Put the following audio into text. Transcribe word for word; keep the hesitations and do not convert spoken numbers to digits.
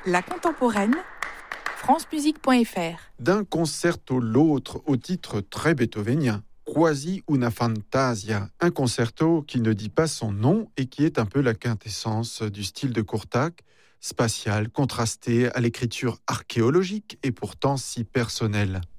La contemporaine, francemusique point f r. D'un concerto l'autre au titre très beethovénien, Quasi una fantasia, un concerto qui ne dit pas son nom et qui est un peu la quintessence du style de Kurtág, spatial, contrasté, à l'écriture archéologique et pourtant si personnelle.